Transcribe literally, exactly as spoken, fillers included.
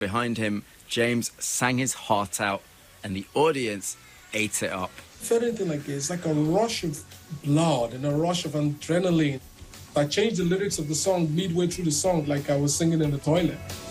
Behind him, James sang his heart out and the audience ate it up. Felt anything like it. It's like a rush of blood and a rush of adrenaline. I changed the lyrics of the song midway through the song like I was singing in the toilet.